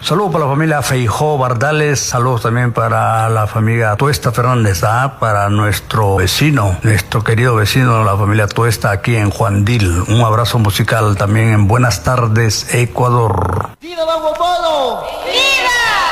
Saludos para la familia Feijó Bardales, saludos también para la familia Tuesta Fernández, para nuestro vecino, nuestro querido vecino, la familia Tuesta aquí en Juandil. Un abrazo musical también en Buenas Tardes, Ecuador. ¡Viva Banco Polo! ¡Viva!